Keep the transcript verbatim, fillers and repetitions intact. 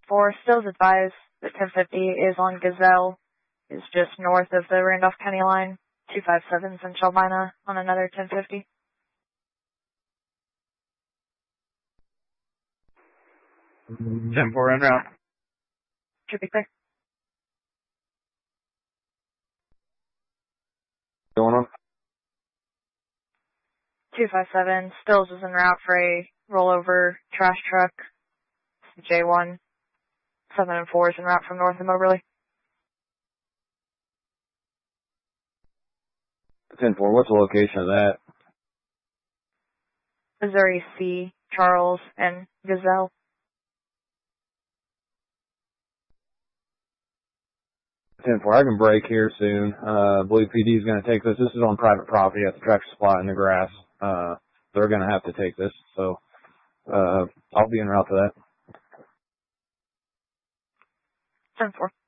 four, Stills advised that ten fifty is on Gazelle, is just north of the Randolph County line. two five seven's in Shelbina on another ten fifty. ten four en route. Should be clear. Going on? two five seven, Stills is en route for a rollover trash truck. J one. seven and four is en route from north of Moberly. ten four, what's the location of that? Missouri C, Charles, and Gazelle. ten four, I can break here soon. Uh, I believe P D is going to take this. This is on private property at the tractor supply in the grass. Uh, they're going to have to take this, so uh, I'll be en route to that. ten four.